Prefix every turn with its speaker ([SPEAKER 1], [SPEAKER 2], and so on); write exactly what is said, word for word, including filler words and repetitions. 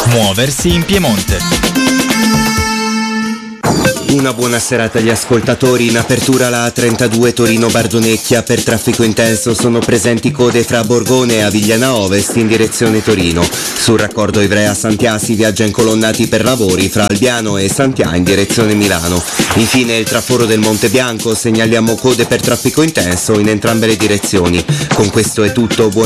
[SPEAKER 1] Muoversi in Piemonte.
[SPEAKER 2] Una buona serata agli ascoltatori. In apertura la A trentadue Torino-Bardonecchia. Per traffico intenso sono presenti code fra Borgone e Avigliana Ovest in direzione Torino. Sul raccordo Ivrea-Santià si viaggia incolonnati per lavori fra Albiano e Santià in direzione Milano. Infine il traforo del Monte Bianco, segnaliamo code per traffico intenso in entrambe le direzioni. Con questo è tutto, buon